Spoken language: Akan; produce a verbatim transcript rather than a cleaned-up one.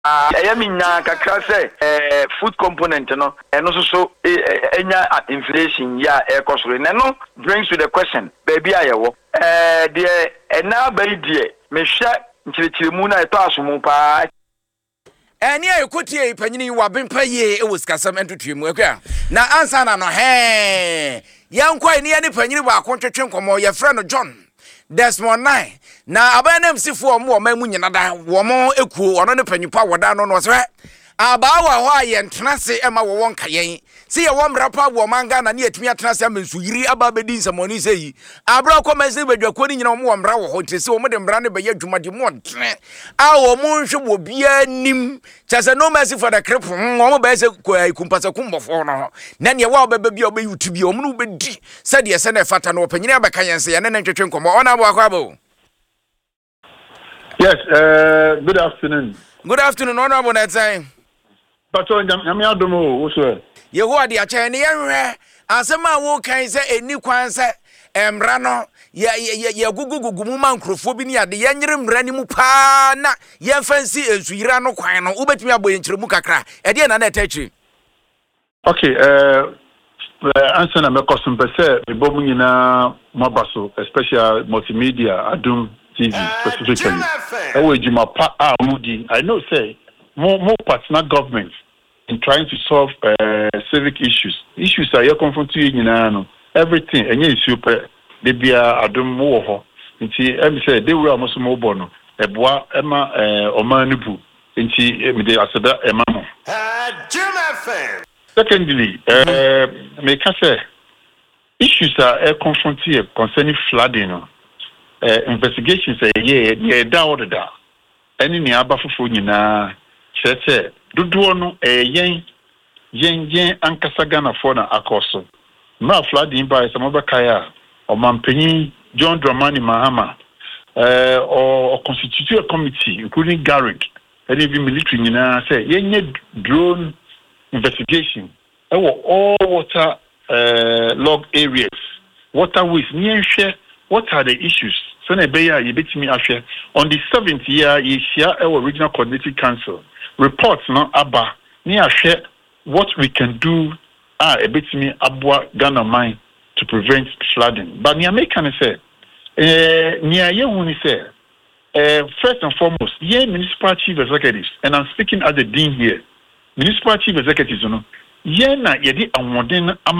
I mean, kakra say food component, no, and also so enya inflation, yeah, air cost. No brings to the question, baby, I wo. Eh, dear, and now, baby, me share Chilimuna Tasumupa. And yeah, you could hear Penny Wabin Paye, it was Cassam and to Trim. Now, answer no, hey, young quite near the Penny Wakontra Chunkomo, your friend John. Desmond nine. Now, Abanem see for more memory another woman equal or no penny power down on was right. Abawa why and Transi Emma won't kaye. See a one rapper woman gun and yet me a Transiam and Suri Ababedin some money say. Abra commence with your quitting no more brow hotel so madam branded by your Jumadimont. Our moon will be a nim. Just a no mercy for the crip from one best kumpasa kumbo for no. Nanya wa baby obey you to be omu be said yes and a fat and open never can say and then entertain come on our Yes, uh, good afternoon. Good afternoon, honorable that time. But on Yamiadomo, also. You are the attorney, and some more can say a new quansa, and Rano, ya ya gugu guman crofobia, the Yanrim Ranimupa, ya fancy as we ran no quino, ubet me a boy in Trumukakra, and then I touch you. Okay, uh, answer a custom per se, the Bomina Mabaso, especially multimedia, Adum T V specifically. I know, say, more, more partner governments in trying to solve uh, civic issues. Issues are you confronting you know everything and you super they be a Adum war. Nti say they were almost more bono. Eboa Emma Omanibu. Nti me asada Emma. Secondly, uh, me can say issues are confronting concerning flooding. Uh, investigations say yeah yeah da order da. Any ni abafufu nyina chete dodo no eh yen yen yen ankasa Ghana for na akoso na flooding by some other kaya or mampenyi John Dramani Mahama uh, or, or constitute a committee including Garrick and even military nyina say yen drone investigation e all water uh, log areas waterways near share what are the issues so na be ya yebetimi ahwe on the seventh year ye share our regional coordinating council reports no aba ni ahwe what we can do ah ebetimi abua Ghana mine to prevent flooding but ni American say eh ni ayehu ni say eh first and foremost ye municipal chief executives and I'm speaking as the dean here municipal chief executives no ye na ye di anwoden